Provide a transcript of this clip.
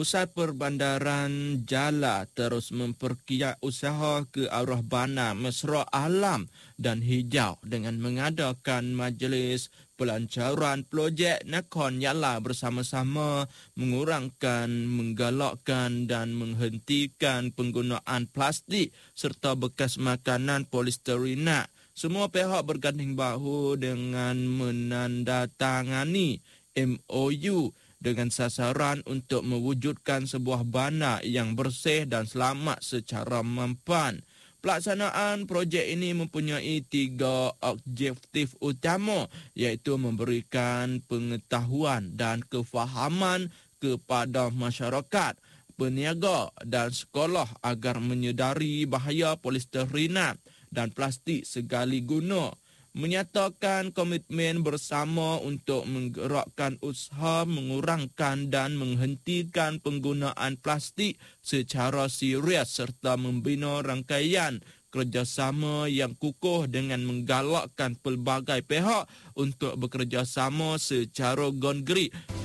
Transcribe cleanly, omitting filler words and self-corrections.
Pusat Perbandaran Jala terus memperkiat usaha ke arah bana mesra alam dan hijau dengan mengadakan majlis pelancaran projek Nakhon Yala bersama-sama mengurangkan, menggalakkan dan menghentikan penggunaan plastik serta bekas makanan polisterina. Semua pihak berganding bahu dengan menandatangani MOU dengan sasaran untuk mewujudkan sebuah bana yang bersih dan selamat secara mempan. Pelaksanaan projek ini mempunyai 3 objektif utama, iaitu memberikan pengetahuan dan kefahaman kepada masyarakat, peniaga dan sekolah agar menyedari bahaya polisterina dan plastik sekali guna. Menyatakan komitmen bersama untuk menggerakkan usaha mengurangkan dan menghentikan penggunaan plastik secara serius serta membina rangkaian kerjasama yang kukuh dengan menggalakkan pelbagai pihak untuk bekerjasama secara konkret.